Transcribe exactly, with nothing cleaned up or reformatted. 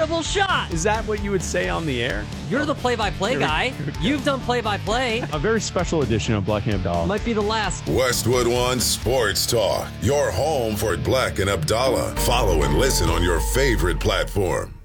incredible shot. Is that what you would say on the air? You're the play-by-play guy. You've done play-by-play. A very special edition of Black and Abdallah. Might be the last. Westwood One Sports Talk, your home for Black and Abdallah. Follow and listen on your favorite platform.